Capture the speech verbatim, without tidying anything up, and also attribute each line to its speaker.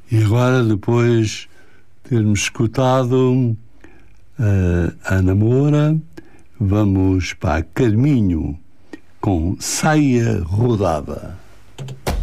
Speaker 1: E agora, depois de termos escutado uh, a Ana Moura, vamos para Carminho com Saia Rodada.